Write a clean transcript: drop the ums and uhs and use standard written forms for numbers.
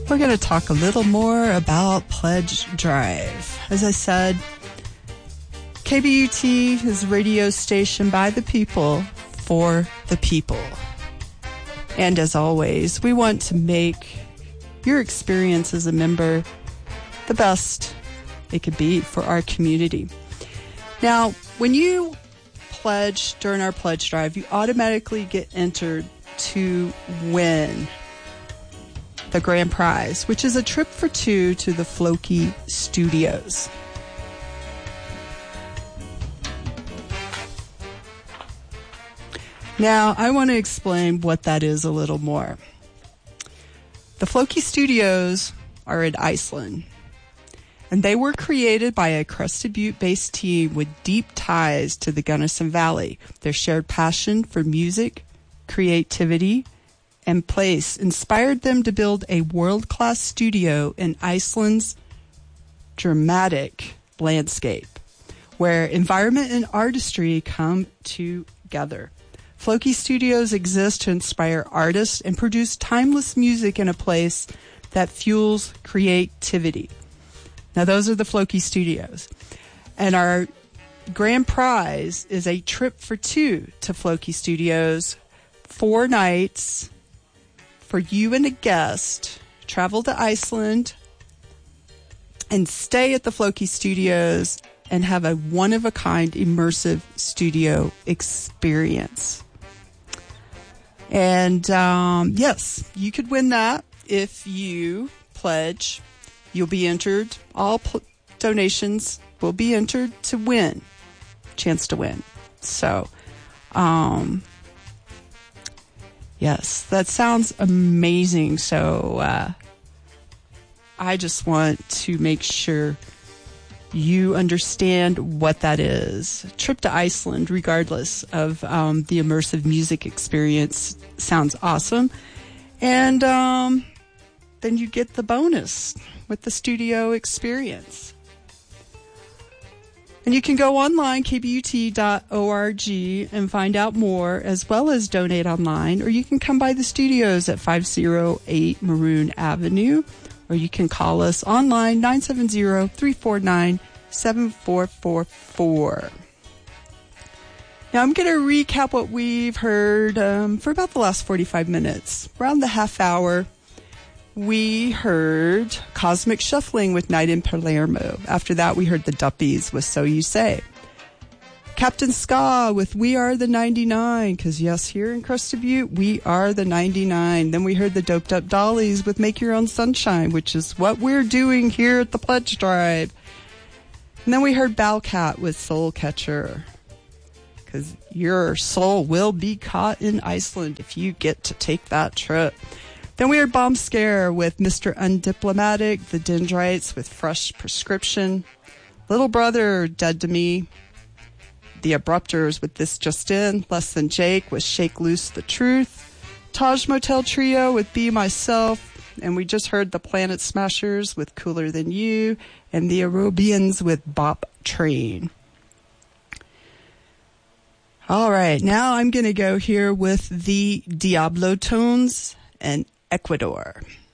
we're going to talk a little more about Pledge Drive. As I said, KBUT is a radio station by the people, for the people. And as always, we want to make your experience as a member the best it could be for our community. Now, when you pledge during our pledge drive, you automatically get entered to win the grand prize, which is a trip for two to the Floki Studios. Now, I want to explain what that is a little more. The Floki Studios are in Iceland, and they were created by a Crested Butte-based team with deep ties to the Gunnison Valley. Their shared passion for music, creativity, and place inspired them to build a world-class studio in Iceland's dramatic landscape, where environment and artistry come together. Floki Studios exist to inspire artists and produce timeless music in a place that fuels creativity. Now, those are the Floki Studios. And our grand prize is a trip for two to Floki Studios, 4 nights for you and a guest. Travel to Iceland and stay at the Floki Studios and have a one-of-a-kind immersive studio experience. And yes, you could win that if you pledge. You'll be entered. All donations will be entered to win. Chance to win. So, yes, that sounds amazing. So, I just want to make sure you understand what that is. A trip to Iceland, regardless of the immersive music experience, sounds awesome. And then you get the bonus with the studio experience. And you can go online, kbut.org, and find out more, as well as donate online, or you can come by the studios at 508 Maroon Avenue, or you can call us online, 970-349-7444. Now, I'm going to recap what we've heard for about the last 45 minutes. Around the half hour, we heard Cosmic Shuffling with Night in Palermo. After that, we heard the Duppies with So You Say. Captain Ska with We Are the 99, because yes, here in Crested Butte, we are the 99. Then we heard the Doped Up Dollies with Make Your Own Sunshine, which is what we're doing here at the Pledge Drive. And then we heard Bowcat with Soul Catcher, because your soul will be caught in Iceland if you get to take that trip. Then we heard Bomb Scare with Mr. Undiplomatic, the Dendrites with Fresh Prescription, Little Brother, Dead to Me, the Abrupters with This Just In, Less Than Jake with Shake Loose the Truth, Taj Motel Trio with Be Myself, and we just heard the Planet Smashers with Cooler Than You, and the Aerobians with Bop Train. All right, now I'm going to go here with the Diablo Tones and Ecuador.